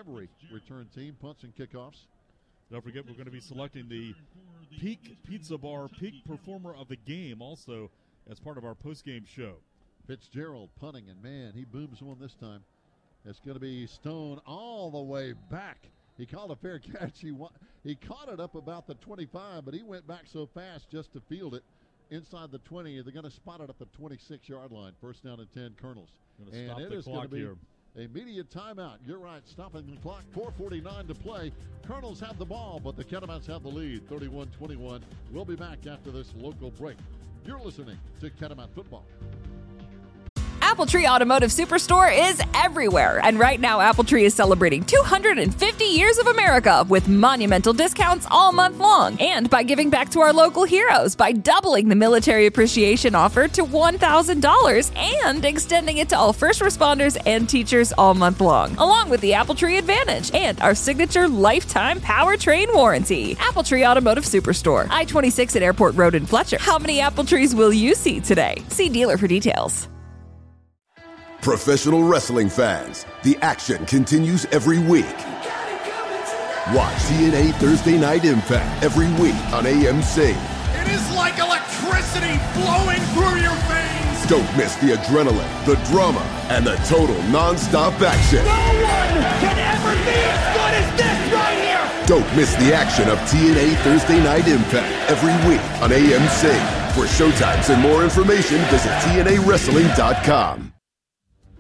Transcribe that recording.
every return team, punts and kickoffs. Don't forget, we're going to be selecting the Peak Pizza Bar Peak Performer of the Game also as part of our post-game show. Fitzgerald punting, and man, he booms one this time. It's going to be Stone all the way back. He called a fair catch. He caught it up about the 25, but he went back so fast just to field it inside the 20. They're going to spot it at the 26-yard line. First down and 10, Colonels. And it is going to be immediate timeout. You're right, stopping the clock. 4:49 to play. Colonels have the ball, but the Catamount's have the lead, 31-21. We'll be back after this local break. You're listening to Catamount Football. Appletree Automotive Superstore is everywhere. And right now, Appletree is celebrating 250 years of America with monumental discounts all month long. And by giving back to our local heroes by doubling the military appreciation offer to $1,000 and extending it to all first responders and teachers all month long. Along with the Appletree Advantage and our signature lifetime powertrain warranty. Appletree Automotive Superstore, I-26 at Airport Road in Fletcher. How many apple trees will you see today? See dealer for details. Professional wrestling fans, the action continues every week. Watch TNA Thursday Night Impact every week on AMC. It is like electricity flowing through your veins. Don't miss the adrenaline, the drama, and the total non-stop action. No one can ever be as good as this right here. Don't miss the action of TNA Thursday Night Impact every week on AMC. For showtimes and more information, visit TNAWrestling.com.